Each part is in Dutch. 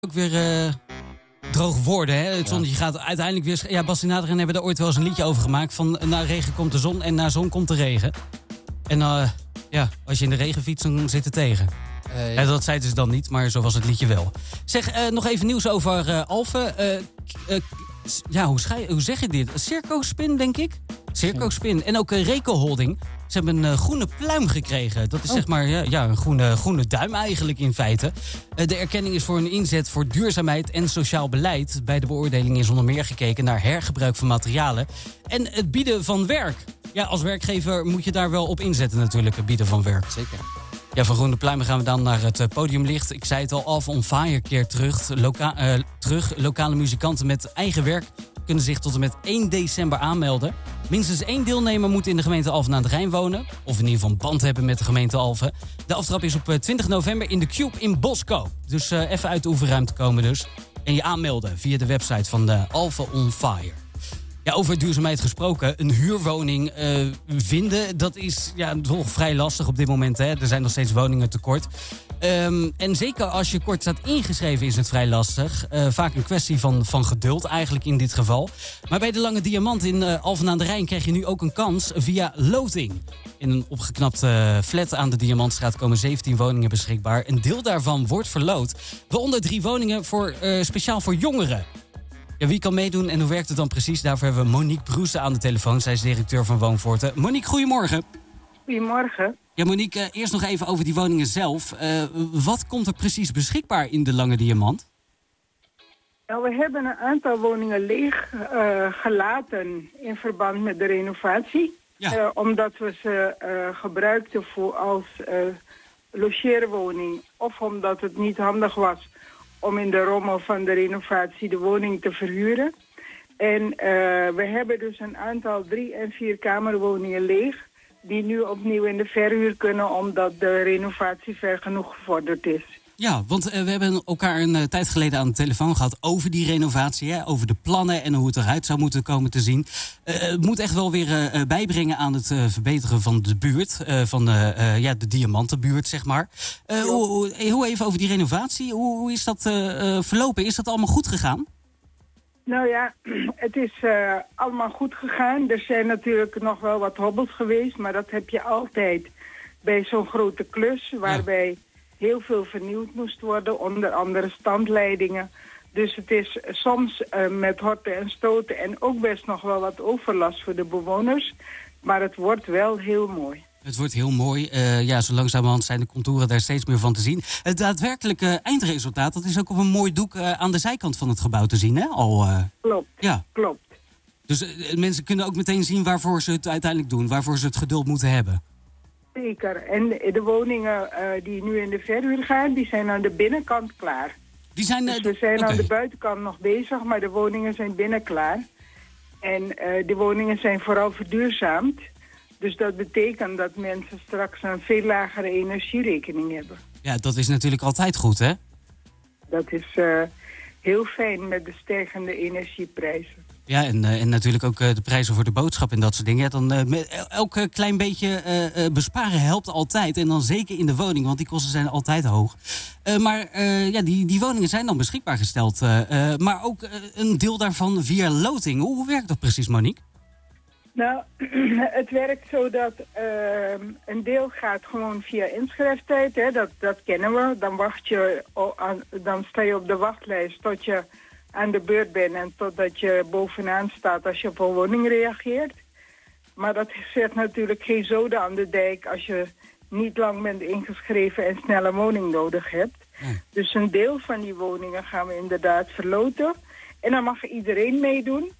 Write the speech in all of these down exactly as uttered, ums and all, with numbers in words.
Ook weer uh, droog worden, hè? Het zonnetje gaat uiteindelijk weer... Sch- ja, Bas en Adrien hebben er ooit wel eens een liedje over gemaakt. Van na regen komt de zon en na zon komt de regen. En uh, ja, als je in de regen fietst, dan zit het tegen. Uh, ja. Ja, dat zeiden ze dan niet, maar zo was het liedje wel. Zeg, uh, nog even nieuws over uh, Alphen. Uh, uh, ja, hoe, schij, hoe zeg je dit? Circo Spin, denk ik? Circo Spin. En ook uh, Reco Holding. Ze hebben een uh, groene pluim gekregen. Dat is oh. zeg maar ja, ja, een groene, groene duim eigenlijk in feite. Uh, de erkenning is voor een inzet voor duurzaamheid en sociaal beleid. Bij de beoordeling is onder meer gekeken naar hergebruik van materialen. En het bieden van werk. Ja, als werkgever moet je daar wel op inzetten natuurlijk, het bieden van werk. Zeker. Ja, van Groene Pluimen gaan we dan naar het podiumlicht. Ik zei het al, Alphen on Fire keert terug. Loka- uh, terug. Lokale muzikanten met eigen werk kunnen zich tot en met één december aanmelden. Minstens één deelnemer moet in de gemeente Alphen aan de Rijn wonen. Of in ieder geval een band hebben met de gemeente Alphen. De aftrap is op twintig november in de Cube in Bosco. Dus uh, even uit de oefenruimte komen dus. En je aanmelden via de website van de Alphen on Fire. Ja, over duurzaamheid gesproken. Een huurwoning uh, vinden, dat is ja, toch vrij lastig op dit moment. Hè? Er zijn nog steeds woningen tekort. Um, en zeker als je kort staat ingeschreven is het vrij lastig. Uh, vaak een kwestie van, van geduld eigenlijk in dit geval. Maar bij de Lange Diamant in uh, Alphen aan de Rijn krijg je nu ook een kans via loting. In een opgeknapte flat aan de Diamantstraat komen zeventien woningen beschikbaar. Een deel daarvan wordt verloot. Waaronder drie woningen voor, uh, speciaal voor jongeren. Ja, wie kan meedoen en hoe werkt het dan precies? Daarvoor hebben we Monique Broesen aan de telefoon. Zij is directeur van Woonforte. Monique, goedemorgen. Goedemorgen. Ja, Monique, uh, eerst nog even over die woningen zelf. Uh, wat komt er precies beschikbaar in de Lange Diamant? Nou, we hebben een aantal woningen leeg uh, gelaten in verband met de renovatie. Ja. Uh, omdat we ze uh, gebruikten voor als uh, logeerwoning. Of omdat het niet handig was om in de rommel van de renovatie de woning te verhuren. En uh, we hebben dus een aantal drie- en vierkamerwoningen leeg die nu opnieuw in de verhuur kunnen omdat de renovatie ver genoeg gevorderd is. Ja, want uh, we hebben elkaar een uh, tijd geleden aan de telefoon gehad over die renovatie, hè, over de plannen en hoe het eruit zou moeten komen te zien. Uh, het moet echt wel weer uh, bijbrengen aan het uh, verbeteren van de buurt, uh, van de, uh, ja, de Diamantenbuurt, zeg maar. Uh, ja. hoe, hoe, hoe even over die renovatie, hoe, hoe is dat uh, uh, verlopen? Is dat allemaal goed gegaan? Nou ja, het is uh, allemaal goed gegaan. Er zijn natuurlijk nog wel wat hobbels geweest, maar dat heb je altijd bij zo'n grote klus, waarbij ja. heel veel vernieuwd moest worden, onder andere standleidingen. Dus het is soms uh, met horten en stoten en ook best nog wel wat overlast voor de bewoners. Maar het wordt wel heel mooi. Het wordt heel mooi. Uh, ja, zo langzamerhand zijn de contouren daar steeds meer van te zien. Het daadwerkelijke eindresultaat, dat is ook op een mooi doek uh, aan de zijkant van het gebouw te zien, hè? Al, uh, klopt, ja. klopt. Dus uh, mensen kunnen ook meteen zien waarvoor ze het uiteindelijk doen, waarvoor ze het geduld moeten hebben. Zeker. En de woningen uh, die nu in de verhuur gaan, die zijn aan de binnenkant klaar. Die zijn, uh, dus we zijn okay. aan de buitenkant nog bezig, maar de woningen zijn binnen klaar. En uh, de woningen zijn vooral verduurzaamd. Dus dat betekent dat mensen straks een veel lagere energierekening hebben. Ja, dat is natuurlijk altijd goed, hè? Dat is uh, heel fijn met de stijgende energieprijzen. Ja, en, uh, en natuurlijk ook uh, de prijzen voor de boodschap en dat soort dingen. Ja, dan, uh, met elk uh, klein beetje uh, uh, besparen helpt altijd. En dan zeker in de woning, want die kosten zijn altijd hoog. Uh, maar uh, ja, die, die woningen zijn dan beschikbaar gesteld. Uh, uh, maar ook uh, een deel daarvan via loting. Hoe, hoe werkt dat precies, Monique? Nou, het werkt zo dat uh, een deel gaat gewoon via inschrijftijd. Hè? Dat, dat kennen we. Dan, wacht je, aan, dan sta je op de wachtlijst tot je aan de beurt bent en totdat je bovenaan staat als je op een woning reageert. Maar dat zet natuurlijk geen zoden aan de dijk als je niet lang bent ingeschreven en snel een woning nodig hebt. Hmm. Dus een deel van die woningen gaan we inderdaad verloten. En dan mag iedereen meedoen.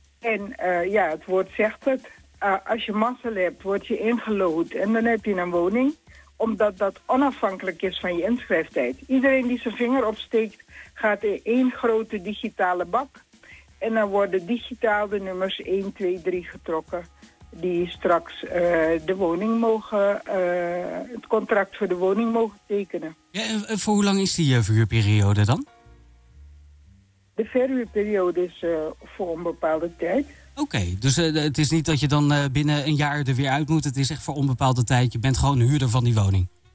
En uh, ja, het woord zegt het. Uh, als je mazzel hebt, word je ingelood en dan heb je een woning. Omdat dat onafhankelijk is van je inschrijftijd. Iedereen die zijn vinger opsteekt, gaat in één grote digitale bak. En dan worden digitaal de nummers één, twee, drie getrokken. Die straks uh, de woning mogen, uh, het contract voor de woning mogen tekenen. Ja, en voor hoe lang is die uh, verhuurperiode dan? De verhuurperiode is uh, voor onbepaalde tijd. Oké, okay, dus uh, het is niet dat je dan uh, binnen een jaar er weer uit moet. Het is echt voor onbepaalde tijd. Je bent gewoon huurder van die woning.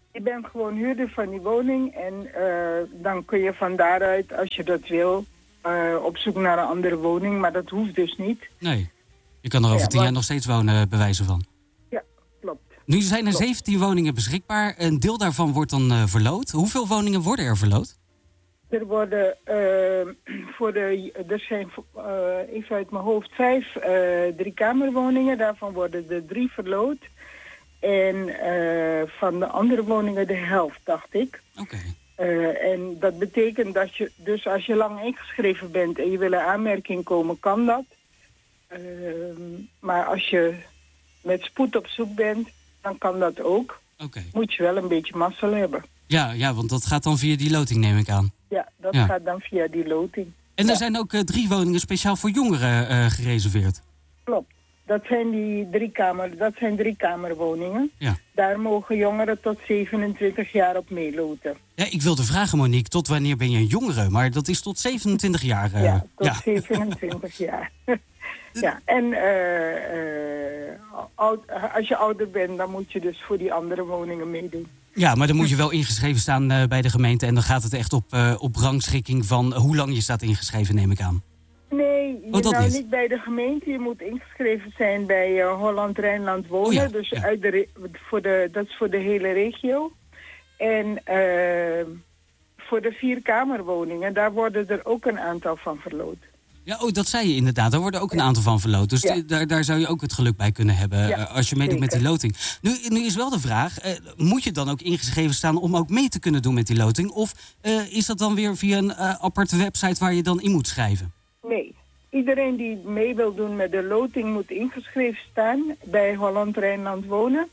Je bent gewoon huurder van die woning en uh, dan kun je van daaruit, als je dat wil, uh, op zoek naar een andere woning. Maar dat hoeft dus niet. Nee, je kan er over ja, tien maar... jaar nog steeds wonen, bij wijze van. Ja, klopt. Nu zijn er klopt. zeventien woningen beschikbaar. Een deel daarvan wordt dan uh, verloot. Hoeveel woningen worden er verloot? Er worden uh, voor de, er zijn uh, even uit mijn hoofd vijf uh, driekamerwoningen. Daarvan worden er drie verloot. En uh, van de andere woningen de helft, dacht ik. Oké. Okay. Uh, en dat betekent dat je, dus als je lang ingeschreven bent en je wil een aanmerking komen, kan dat. Uh, maar als je met spoed op zoek bent, dan kan dat ook. Oké. Okay. Moet je wel een beetje mazzel hebben. Ja, ja, want dat gaat dan via die loting, neem ik aan. Ja, dat ja. gaat dan via die loting. En er ja. zijn ook uh, drie woningen speciaal voor jongeren uh, gereserveerd. Klopt. Dat zijn die drie kamer, dat zijn drie kamerwoningen. Ja. Daar mogen jongeren tot zevenentwintig jaar op meeloten. Ja, ik wilde vragen, Monique, tot wanneer ben je een jongere? Maar dat is tot zevenentwintig jaar. Uh, ja, tot ja. zevenentwintig jaar. Ja, en uh, uh, oud, als je ouder bent, dan moet je dus voor die andere woningen meedoen. Ja, maar dan moet je wel ingeschreven staan uh, bij de gemeente. En dan gaat het echt op, uh, op rangschikking van hoe lang je staat ingeschreven, neem ik aan. Nee, je oh, nou niet? niet bij de gemeente. Je moet ingeschreven zijn bij uh, Holland-Rijnland Wonen. Oh ja, dus ja. uit de, voor de, dat is voor de hele regio. En uh, voor de vierkamerwoningen, daar worden er ook een aantal van verloot. Ja, oh, dat zei je inderdaad. Daar worden ook een aantal van verloot. Dus ja. d- daar, daar zou je ook het geluk bij kunnen hebben ja, uh, als je meedoet met die loting. Nu, nu is wel de vraag, uh, moet je dan ook ingeschreven staan om ook mee te kunnen doen met die loting? Of uh, is dat dan weer via een uh, aparte website waar je dan in moet schrijven? Nee. Iedereen die mee wil doen met de loting moet ingeschreven staan bij Holland-Rijnland Wonen.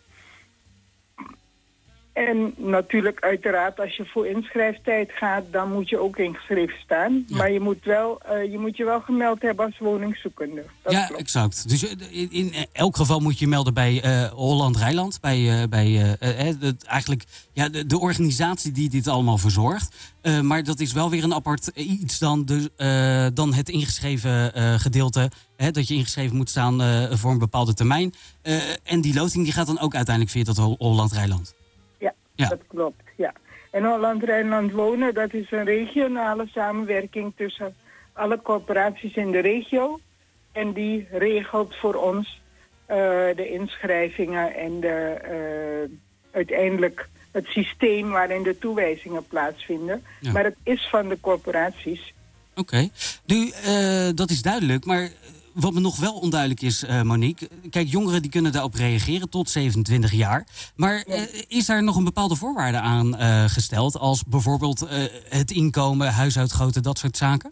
En natuurlijk, uiteraard, als je voor inschrijftijd gaat, dan moet je ook ingeschreven staan. Ja. Maar je moet, wel, uh, je moet je wel gemeld hebben als woningzoekende. Dat ja, klopt. exact. Dus in, in elk geval moet je melden bij uh, Holland-Rijnland. Bij, uh, bij uh, uh, de, eigenlijk ja, de, de organisatie die dit allemaal verzorgt. Uh, maar dat is wel weer een apart iets dan, de, uh, dan het ingeschreven uh, gedeelte. Hè, dat je ingeschreven moet staan uh, voor een bepaalde termijn. Uh, en die loting die gaat dan ook uiteindelijk via dat Holland-Rijnland. Ja, dat klopt, ja. En Holland-Rijnland Wonen, dat is een regionale samenwerking tussen alle corporaties in de regio. En die regelt voor ons uh, de inschrijvingen en de, uh, uiteindelijk het systeem waarin de toewijzingen plaatsvinden. Ja. Maar het is van de corporaties. Oké, okay. Nu, uh, dat is duidelijk, maar wat me nog wel onduidelijk is, uh, Monique. Kijk, jongeren die kunnen daarop reageren tot zevenentwintig jaar. Maar uh, is daar nog een bepaalde voorwaarde aan uh, gesteld? Als bijvoorbeeld uh, het inkomen, huishoudgrootte, dat soort zaken?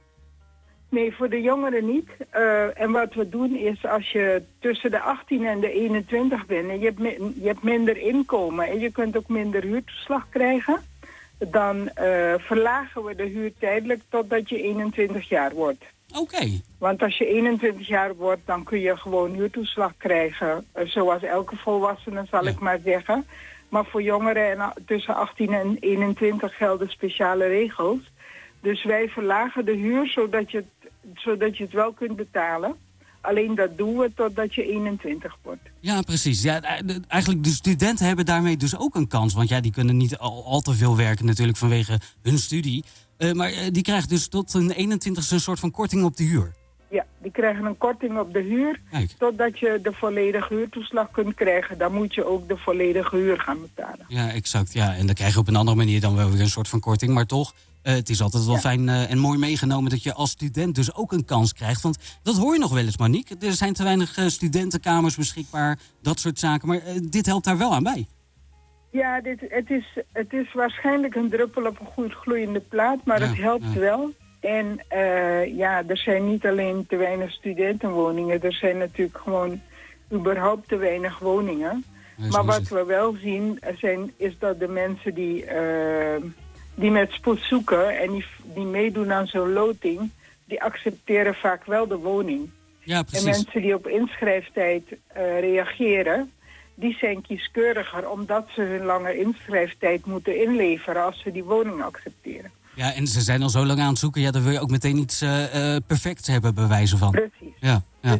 Nee, voor de jongeren niet. Uh, en wat we doen is, als je tussen de achttien en de eenentwintig bent en je hebt, mi- je hebt minder inkomen en je kunt ook minder huurtoeslag krijgen, dan uh, verlagen we de huur tijdelijk totdat je eenentwintig jaar wordt. Oké. Okay. Want als je eenentwintig jaar wordt, dan kun je gewoon huurtoeslag krijgen. Uh, zoals elke volwassene, zal ja. ik maar zeggen. Maar voor jongeren en, tussen achttien en eenentwintig gelden speciale regels. Dus wij verlagen de huur zodat je het, zodat je het wel kunt betalen. Alleen dat doen we totdat je eenentwintig wordt. Ja, precies. Ja, eigenlijk de studenten hebben daarmee dus ook een kans. Want ja, die kunnen niet al, al te veel werken natuurlijk vanwege hun studie. Uh, maar uh, die krijgen dus tot een eenentwintigste een soort van korting op de huur. Ja, die krijgen een korting op de huur. Kijk. Totdat je de volledige huurtoeslag kunt krijgen. Dan moet je ook de volledige huur gaan betalen. Ja, exact. Ja. En dan krijg je op een andere manier dan wel weer een soort van korting. Maar toch, uh, het is altijd wel ja. fijn uh, en mooi meegenomen dat je als student dus ook een kans krijgt. Want dat hoor je nog wel eens, Monique. Er zijn te weinig uh, studentenkamers beschikbaar, dat soort zaken. Maar uh, dit helpt daar wel aan bij. Ja, dit, het, is, het is waarschijnlijk een druppel op een goed gloeiende plaat, maar ja, het helpt ja. wel. En uh, ja, er zijn niet alleen te weinig studentenwoningen, er zijn natuurlijk gewoon überhaupt te weinig woningen. Ja, maar wat we wel zien zijn, is dat de mensen die, uh, die met spoed zoeken en die, die meedoen aan zo'n loting, die accepteren vaak wel de woning. Ja, precies. En mensen die op inschrijftijd uh, reageren, die zijn kieskeuriger omdat ze hun lange inschrijftijd moeten inleveren als ze die woning accepteren. Ja, en ze zijn al zo lang aan het zoeken, ja, dan wil je ook meteen iets uh, uh, perfects hebben, bij wijze van. Precies. Ja, ja. Precies.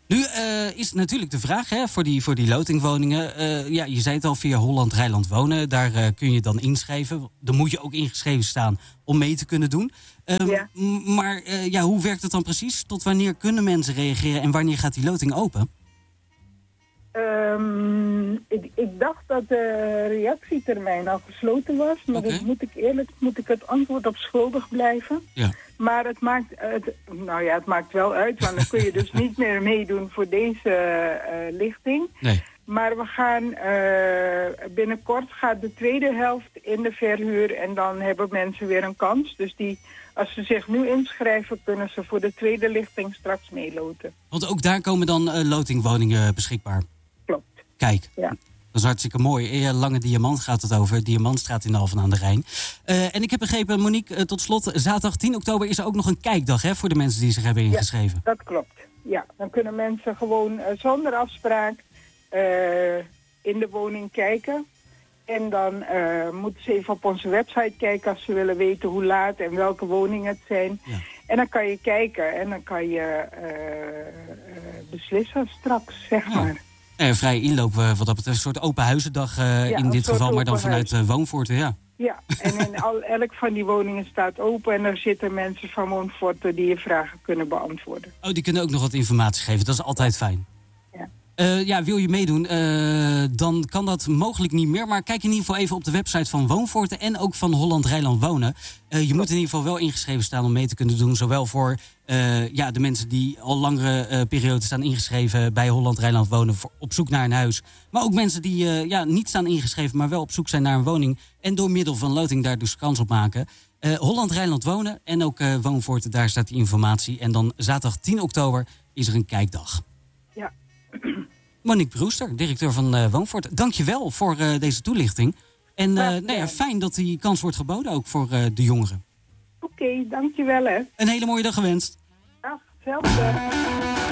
Nu uh, is natuurlijk de vraag hè, voor, die, voor die lotingwoningen. Uh, ja, je zei het al, via Holland Rijnland Wonen. Daar uh, kun je dan inschrijven. Dan moet je ook ingeschreven staan om mee te kunnen doen. Um, ja. M- maar uh, ja, hoe werkt het dan precies? Tot wanneer kunnen mensen reageren en wanneer gaat die loting open? Um, ik, ik dacht dat de reactietermijn al gesloten was. Maar okay. dat moet ik eerlijk moet ik het antwoord op schuldig blijven. Ja. Maar het maakt, het, nou ja, het maakt wel uit, want dan kun je dus niet meer meedoen voor deze uh, lichting. Nee. Maar we gaan uh, binnenkort gaat de tweede helft in de verhuur en dan hebben mensen weer een kans. Dus die, als ze zich nu inschrijven, kunnen ze voor de tweede lichting straks meeloten. Want ook daar komen dan uh, lotingwoningen beschikbaar? Klopt. Kijk. Ja. Dat is hartstikke mooi. Lange Diamant gaat het over. Diamantstraat in de Alphen aan de Rijn. Uh, en ik heb begrepen, Monique, uh, tot slot, zaterdag tien oktober is er ook nog een kijkdag hè, voor de mensen die zich hebben ingeschreven. Ja, dat klopt. Ja, dan kunnen mensen gewoon uh, zonder afspraak uh, in de woning kijken. En dan uh, moeten ze even op onze website kijken als ze willen weten hoe laat en welke woningen het zijn. Ja. En dan kan je kijken en dan kan je uh, uh, beslissen straks, zeg ja. maar. Eh, vrij inloop uh, wat dat betreft. Een soort open huizendag uh, ja, in dit geval, maar dan vanuit uh, Woonforte, ja. Ja, en in al, elk van die woningen staat open en er zitten mensen van Woonforte die je vragen kunnen beantwoorden. Oh, die kunnen ook nog wat informatie geven. Dat is altijd fijn. Ja, uh, ja wil je meedoen, uh, dan kan dat mogelijk niet meer. Maar kijk in ieder geval even op de website van Woonforte en ook van Holland Rijnland Wonen. Uh, je moet in ieder geval wel ingeschreven staan om mee te kunnen doen. Zowel voor uh, ja, de mensen die al langere uh, perioden staan ingeschreven bij Holland Rijnland Wonen voor, op zoek naar een huis. Maar ook mensen die uh, ja, niet staan ingeschreven, maar wel op zoek zijn naar een woning. En door middel van loting daar dus kans op maken. Uh, Holland Rijnland Wonen en ook uh, Woonforte, daar staat die informatie. En dan zaterdag tien oktober is er een kijkdag. Ja. Monique Broester, directeur van uh, Woonforte. Dank je wel voor uh, deze toelichting. En uh, nou ja, fijn dat die kans wordt geboden ook voor uh, de jongeren. Oké, okay, dank je wel hè. Een hele mooie dag gewenst. Dag, hetzelfde.